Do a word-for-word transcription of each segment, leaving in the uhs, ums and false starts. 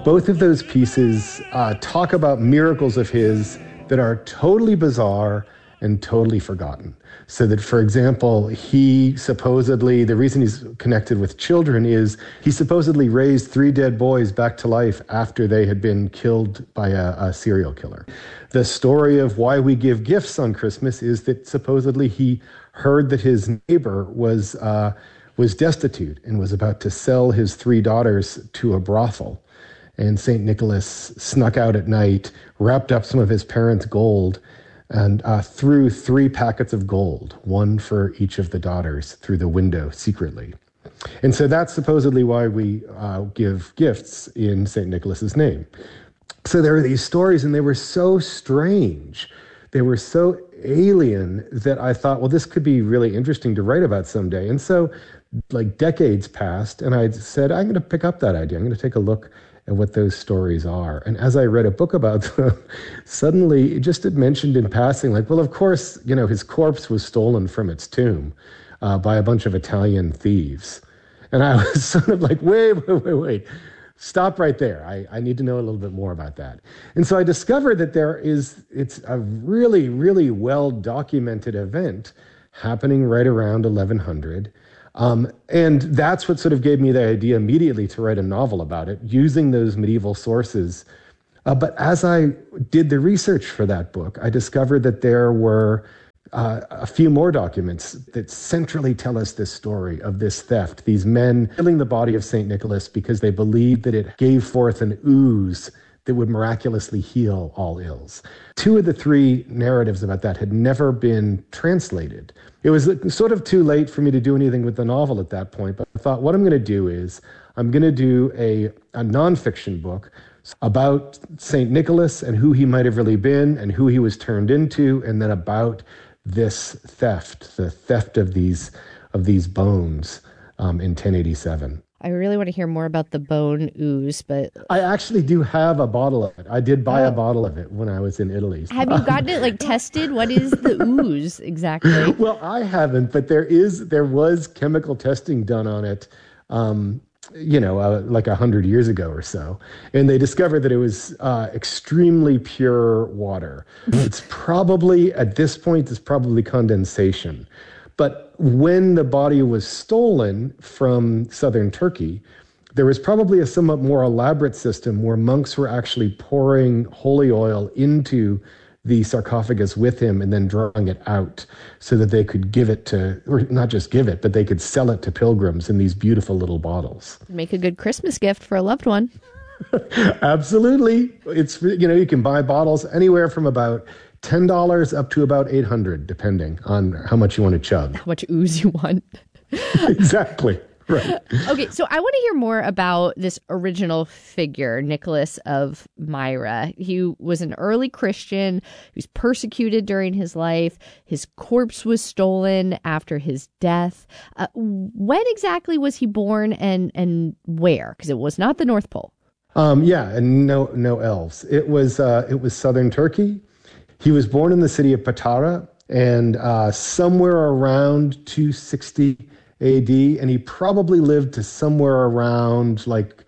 Both of those pieces uh, talk about miracles of his that are totally bizarre and totally forgotten. So that, for example, he supposedly, the reason he's connected with children is he supposedly raised three dead boys back to life after they had been killed by a, a serial killer. The story of why we give gifts on Christmas is that supposedly he heard that his neighbor was uh, was destitute and was about to sell his three daughters to a brothel. And Saint Nicholas snuck out at night, wrapped up some of his parents' gold, and uh, threw three packets of gold, one for each of the daughters, through the window secretly. And so that's supposedly why we uh, give gifts in Saint Nicholas's name. So there are these stories, and they were so strange. They were so alien that I thought, well, this could be really interesting to write about someday. And so, like, decades passed, and I said, I'm going to pick up that idea. I'm going to take a look at what those stories are. And as I read a book about them, suddenly it just had mentioned in passing, like, well, of course, you know, his corpse was stolen from its tomb uh, by a bunch of Italian thieves. And I was sort of like, wait, wait, wait, wait. Stop right there. I, I need to know a little bit more about that. And so I discovered that there is, it's a really, really well-documented event happening right around eleven hundred. Um, and that's what sort of gave me the idea immediately to write a novel about it, using those medieval sources. Uh, but as I did the research for that book, I discovered that there were uh, a few more documents that centrally tell us this story of this theft, these men killing the body of Saint Nicholas because they believed that it gave forth an ooze that would miraculously heal all ills. Two of the three narratives about that had never been translated. It was sort of too late for me to do anything with the novel at that point, but I thought what I'm going to do is I'm going to do a, a nonfiction book about Saint Nicholas and who he might have really been and who he was turned into, and then about this theft, the theft of these of these bones um, in ten eighty-seven. I really want to hear more about the bone ooze, but... I actually do have a bottle of it. I did buy oh. a bottle of it when I was in Italy. Have you gotten it, like, tested? What is the ooze exactly? Well, I haven't, but there is, there was chemical testing done on it, um, you know, uh, like a hundred years ago or so. And they discovered that it was uh, extremely pure water. It's probably, at this point, it's probably condensation. But when the body was stolen from southern Turkey, there was probably a somewhat more elaborate system where monks were actually pouring holy oil into the sarcophagus with him and then drawing it out so that they could give it to, or not just give it, but they could sell it to pilgrims in these beautiful little bottles. Make a good Christmas gift for a loved one. Absolutely. It's, you know, you can buy bottles anywhere from about ten dollars up to about eight hundred dollars, depending on how much you want to chug. How much ooze you want. Exactly. Right. Okay, so I want to hear more about this original figure, Nicholas of Myra. He was an early Christian. He was persecuted during his life. His corpse was stolen after his death. Uh, when exactly was he born, and, and where? Because it was not the North Pole. Um, yeah, and no no elves. It was uh, it was southern Turkey. He was born in the city of Patara, and uh, somewhere around two sixty A D, and he probably lived to somewhere around like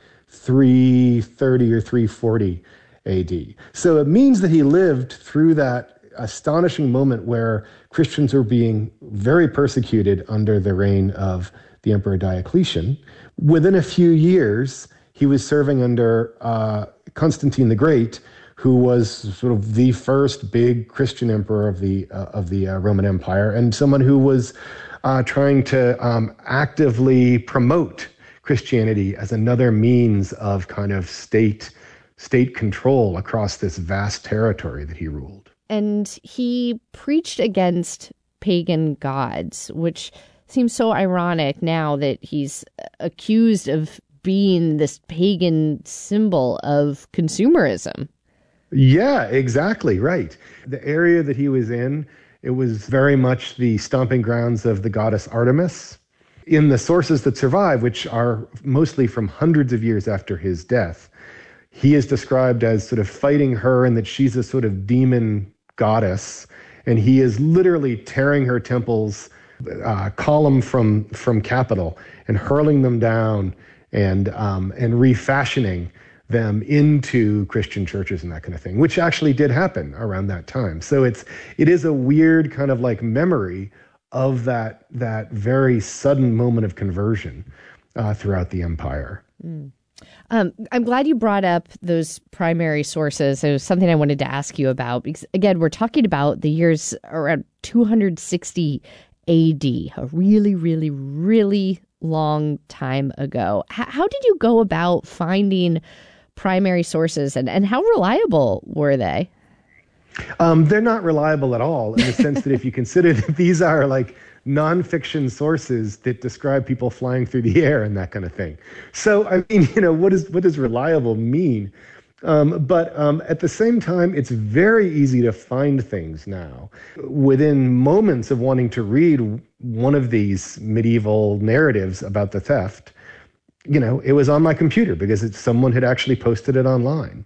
three thirty or three forty A D. So it means that he lived through that astonishing moment where Christians were being very persecuted under the reign of the Emperor Diocletian. Within a few years, he was serving under uh, Constantine the Great, who was sort of the first big Christian emperor of the uh, of the uh, Roman Empire, and someone who was uh, trying to um, actively promote Christianity as another means of kind of state state control across this vast territory that he ruled. And he preached against pagan gods, which seems so ironic now that he's accused of being this pagan symbol of consumerism. Yeah, exactly right. The area that he was in, it was very much the stomping grounds of the goddess Artemis. In the sources that survive, which are mostly from hundreds of years after his death, he is described as sort of fighting her and that she's a sort of demon goddess. And he is literally tearing her temples uh, column from, from capital and hurling them down and um, and refashioning them into Christian churches and that kind of thing, which actually did happen around that time. So it's it is a weird kind of like memory of that that very sudden moment of conversion uh, throughout the empire. Mm. Um, I'm glad you brought up those primary sources. It was something I wanted to ask you about because, again, we're talking about the years around two hundred sixty A D, a really, really, really long time ago. H- how did you go about finding primary sources, and, and how reliable were they? Um, they're not reliable at all, in the sense that if you consider that these are like nonfiction sources that describe people flying through the air and that kind of thing. So, I mean, you know, what is what does reliable mean? Um, but um, at the same time, it's very easy to find things now. Within moments of wanting to read one of these medieval narratives about the theft, you know, it was on my computer because it's, someone had actually posted it online.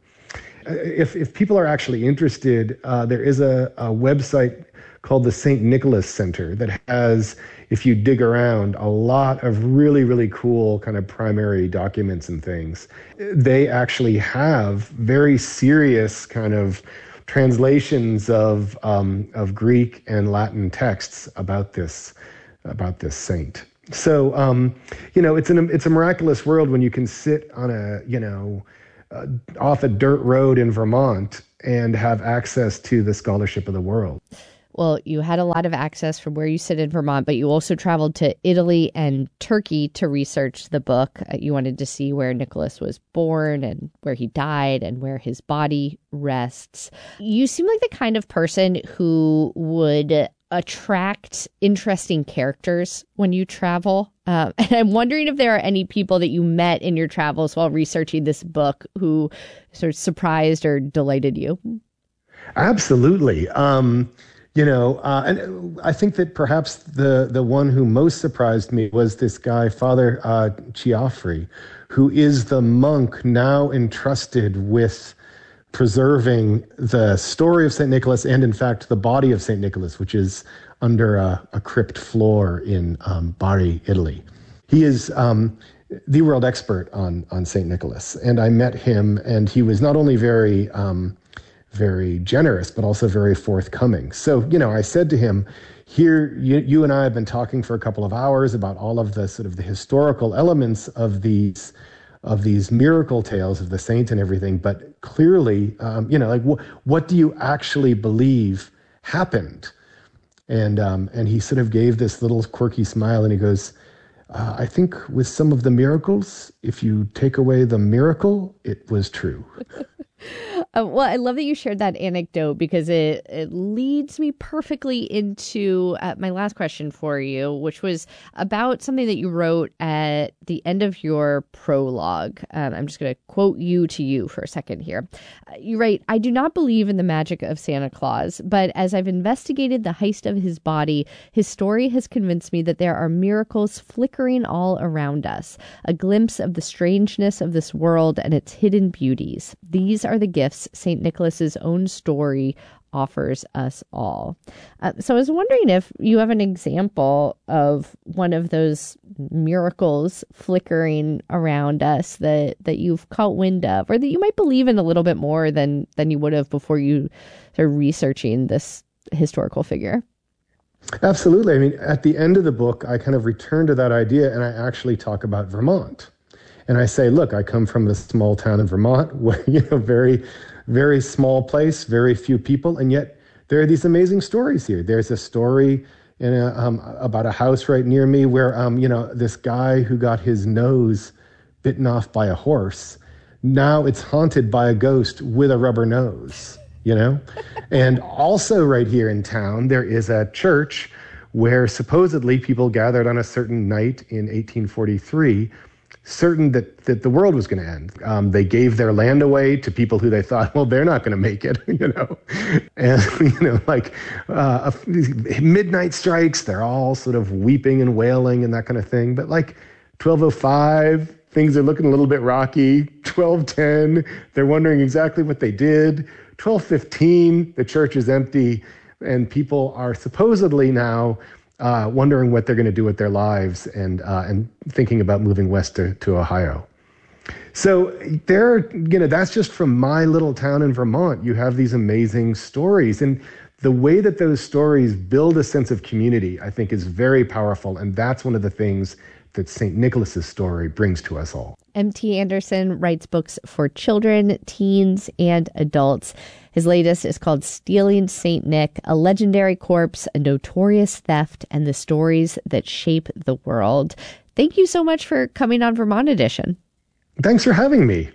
If if people are actually interested, uh, there is a, a website called the Saint Nicholas Center that has, if you dig around, a lot of really, really cool kind of primary documents and things. They actually have very serious kind of translations of um, of Greek and Latin texts about this about this saint. So um, you know, it's an it's a miraculous world when you can sit on a you know. Uh, off a dirt road in Vermont and have access to the scholarship of the world. Well, you had a lot of access from where you sit in Vermont, but you also traveled to Italy and Turkey to research the book. Uh, you wanted to see where Nicholas was born and where he died and where his body rests. You seem like the kind of person who would attract interesting characters when you travel. Um, and I'm wondering if there are any people that you met in your travels while researching this book who sort of surprised or delighted you. Absolutely. Um, you know, uh, and I think that perhaps the, the one who most surprised me was this guy, Father uh, Chiaffri, who is the monk now entrusted with preserving the story of Saint Nicholas and, in fact, the body of Saint Nicholas, which is under a, a crypt floor in um, Bari, Italy. He is um, the world expert on on Saint Nicholas, and I met him, and he was not only very um, very generous, but also very forthcoming. So, you know, I said to him, here, you, you and I have been talking for a couple of hours about all of the sort of the historical elements of these of these miracle tales of the saint and everything, but clearly, um, you know, like wh- what do you actually believe happened? And um, and he sort of gave this little quirky smile, and he goes, uh, I think with some of the miracles, if you take away the miracle, it was true. Uh, well, I love that you shared that anecdote because it, it leads me perfectly into uh, my last question for you, which was about something that you wrote at the end of your prologue. Um, I'm just going to quote you to you for a second here. Uh, you write, I do not believe in the magic of Santa Claus, but as I've investigated the heist of his body, his story has convinced me that there are miracles flickering all around us, a glimpse of the strangeness of this world and its hidden beauties. These are the gifts Saint Nicholas's own story offers us all. Uh, so I was wondering if you have an example of one of those miracles flickering around us that, that you've caught wind of, or that you might believe in a little bit more than, than you would have before you started researching this historical figure. Absolutely. I mean, at the end of the book, I kind of return to that idea, and I actually talk about Vermont. And I say, look, I come from this small town in Vermont, where, you know, very, very small place, very few people, and yet there are these amazing stories here. There's a story in a, um, about a house right near me where, um, you know, this guy who got his nose bitten off by a horse, now it's haunted by a ghost with a rubber nose, you know? And also right here in town, there is a church where supposedly people gathered on a certain night in eighteen forty-three, certain that, that the world was going to end. Um, they gave their land away to people who they thought, well, they're not going to make it, you know. And, you know, like uh, midnight strikes, they're all sort of weeping and wailing and that kind of thing. But like twelve oh five, things are looking a little bit rocky. twelve ten, they're wondering exactly what they did. twelve fifteen, the church is empty, and people are supposedly now Uh, wondering what they're going to do with their lives and uh, and thinking about moving west to, to Ohio. So there, you know, that's just from my little town in Vermont. You have these amazing stories. And the way that those stories build a sense of community, I think, is very powerful. And that's one of the things that Saint Nicholas's story brings to us all. M T Anderson writes books for children, teens, and adults. His latest is called Stealing Saint Nick, A Legendary Corpse, A Notorious Theft, and the Stories That Shape the World. Thank you so much for coming on Vermont Edition. Thanks for having me.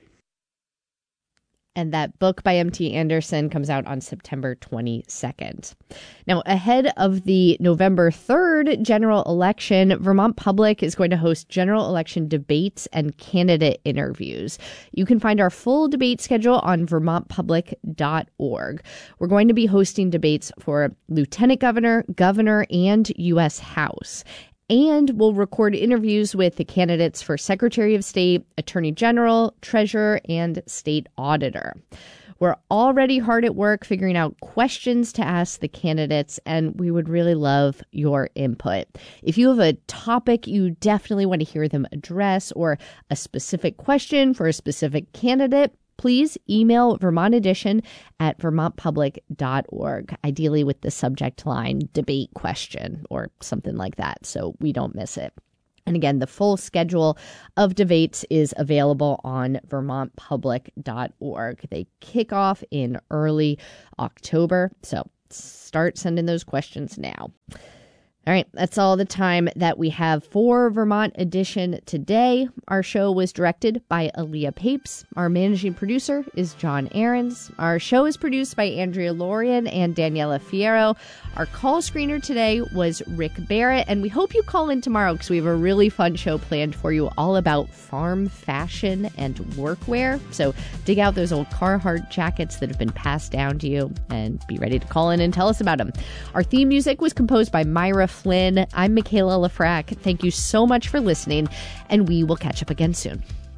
And that book by M T Anderson comes out on September twenty-second. Now, ahead of the November third general election, Vermont Public is going to host general election debates and candidate interviews. You can find our full debate schedule on vermont public dot org. We're going to be hosting debates for lieutenant governor, governor, and U S House. And we'll record interviews with the candidates for Secretary of State, Attorney General, Treasurer, and State Auditor. We're already hard at work figuring out questions to ask the candidates, and we would really love your input. If you have a topic you definitely want to hear them address or a specific question for a specific candidate, please email Vermont Edition at vermont public dot org, ideally with the subject line debate question or something like that, so we don't miss it. And again, the full schedule of debates is available on vermont public dot org. They kick off in early October, so start sending those questions now. All right, that's all the time that we have for Vermont Edition today. Our show was directed by Aaliyah Papes. Our managing producer is John Ahrens. Our show is produced by Andrea Lorian and Daniela Fierro. Our call screener today was Rick Barrett, and we hope you call in tomorrow because we have a really fun show planned for you all about farm fashion and workwear. So dig out those old Carhartt jackets that have been passed down to you and be ready to call in and tell us about them. Our theme music was composed by Myra Flynn. I'm Michaela Lafrac. Thank you so much for listening, and we will catch up again soon.